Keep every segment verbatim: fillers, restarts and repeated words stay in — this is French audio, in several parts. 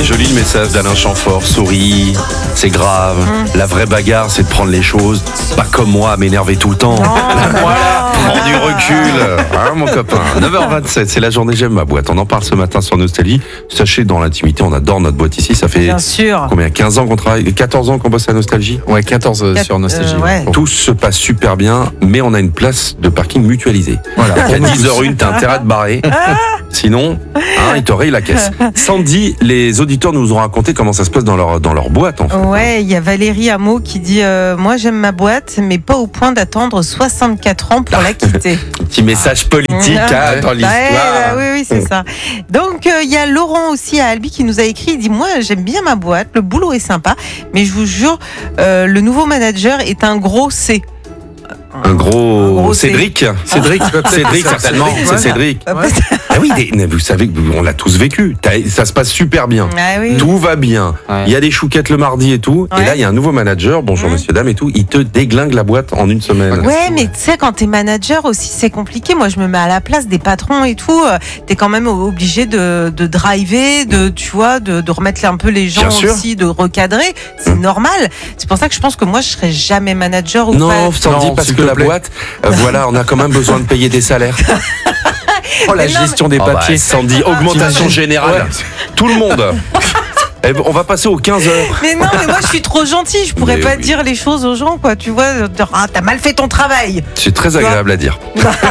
joli le message d'Alain Chamfort. Souris, c'est grave. Mmh. La vraie bagarre, c'est de prendre les choses, pas comme moi, à m'énerver tout le temps. Voilà, prends du recul, hein, mon copain. neuf heures vingt-sept, c'est la journée J'aime ma boîte. On en parle ce matin sur Nostalgie. Sachez, dans l'intimité, on adore notre boîte ici. Ça fait Bien sûr. combien quinze ans qu'on travaille, quatorze ans qu'on bosse à Nostalgie. Ouais, quatorze euh, sur Nostalgie. Euh, ouais. Tout se passe super bien, mais on a une place de parking mutualisée. Voilà. À dix heures une, t'as intérêt à te barrer. Sinon, hein, ils te rayent la caisse. Sandy, les auditeurs nous ont raconté comment ça se passe dans leur, dans leur boîte, en fait. Ouais, il y a Valérie Hameau qui dit euh, moi j'aime ma boîte, mais pas au point d'attendre soixante-quatre ans pour la quitter. Petit message politique Ah. hein, dans l'histoire. Ouais, bah, oui, oui, c'est ça. Donc, il euh, y a Laurent aussi à Albi qui nous a écrit. Il dit moi, j'aime bien ma boîte, le boulot est sympa, mais je vous jure, euh, le nouveau manager est un gros C. Un gros, Un gros Cédric. C. Cédric, Cédric, certainement. C'est Cédric. Ouais. Ah oui, des, vous savez, on l'a tous vécu. T'as- Ça se passe super bien. Ah oui. Tout va bien. Ouais. Il y a des chouquettes le mardi et tout. Ouais. Et là, il y a un nouveau manager. Bonjour, Mmh. monsieur, dame et tout. Il te déglingue la boîte en une semaine. Ouais, mais tu sais, quand t'es manager aussi, c'est compliqué. Moi, je me mets à la place des patrons et tout. Euh, T'es quand même obligé de, de driver, de, tu vois, de, de remettre un peu les gens Bien sûr. aussi, de recadrer. C'est Mmh. normal. C'est pour ça que je pense que moi, je serais jamais manager ou Non, pas. Sandy, Non, parce s'il que te la plaît. boîte, euh, voilà, on a quand même besoin de payer des salaires. Oh, la Mais non, gestion des Oh bah, papiers. Sandy, augmentation T'imagines générale. Ouais. Tout le monde. Eh ben, on va passer aux quinze heures. Mais non, mais moi, je suis trop gentille. Je pourrais Mais pas oui. dire les choses aux gens, quoi. Tu vois, dire, ah, t'as mal fait ton travail. C'est très agréable à dire.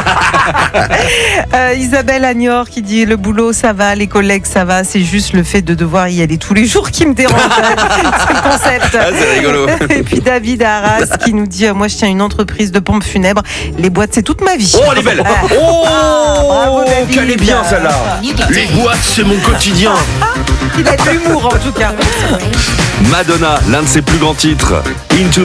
Euh, Isabelle Agnor qui dit le boulot ça va, les collègues ça va, c'est juste le fait de devoir y aller tous les jours qui me dérange. C'est le concept. Ah, c'est rigolo. Et puis David Arras qui nous dit euh, moi je tiens une entreprise de pompes funèbres, les boîtes c'est toute ma vie. Oh, elle est belle. Ah. Oh, bravo, David. qu'elle est bien celle-là. Les boîtes, c'est mon quotidien. Il a de l'humour en tout cas. Madonna, l'un de ses plus grands titres, Into